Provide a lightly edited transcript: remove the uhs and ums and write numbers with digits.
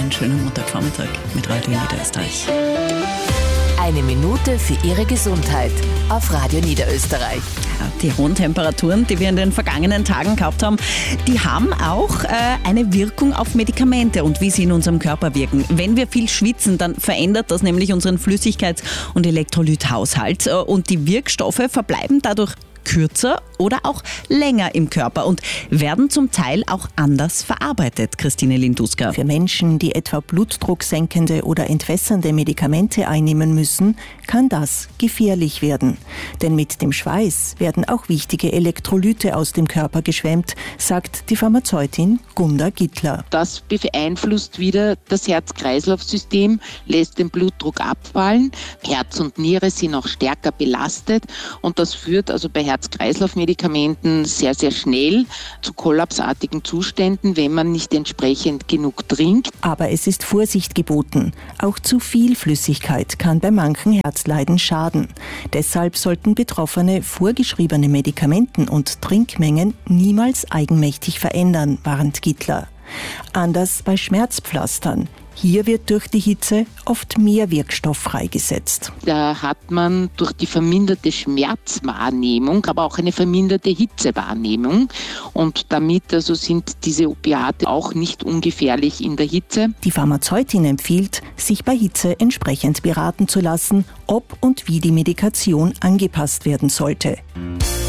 einen schönen Montagvormittag mit Radio Niederösterreich. Eine Minute für Ihre Gesundheit auf Radio Niederösterreich. Ja, die hohen Temperaturen, die wir in den vergangenen Tagen gehabt haben, die haben auch eine Wirkung auf Medikamente und wie sie in unserem Körper wirken. Wenn wir viel schwitzen, dann verändert das nämlich unseren Flüssigkeits- und Elektrolythaushalt und die Wirkstoffe verbleiben dadurch kürzer oder auch länger im Körper und werden zum Teil auch anders verarbeitet, Christine Linduska. Für Menschen, die etwa blutdrucksenkende oder entwässernde Medikamente einnehmen müssen, kann das gefährlich werden. Denn mit dem Schweiß werden auch wichtige Elektrolyte aus dem Körper geschwemmt, sagt die Pharmazeutin Gunda Gittler. Das beeinflusst wieder das Herz-Kreislauf-System, lässt den Blutdruck abfallen. Herz und Niere sind auch stärker belastet und das führt also bei Herz-Kreislauf-Medikamenten sehr, sehr schnell zu kollapsartigen Zuständen, wenn man nicht entsprechend genug trinkt. Aber es ist Vorsicht geboten. Auch zu viel Flüssigkeit kann bei manchen Herzleiden schaden. Deshalb sollten Betroffene vorgeschriebene Medikamenten und Trinkmengen niemals eigenmächtig verändern, warnt Gittler. Anders bei Schmerzpflastern. Hier wird durch die Hitze oft mehr Wirkstoff freigesetzt. Da hat man durch die verminderte Schmerzwahrnehmung, aber auch eine verminderte Hitzewahrnehmung. Und damit also sind diese Opiate auch nicht ungefährlich in der Hitze. Die Pharmazeutin empfiehlt, sich bei Hitze entsprechend beraten zu lassen, ob und wie die Medikation angepasst werden sollte.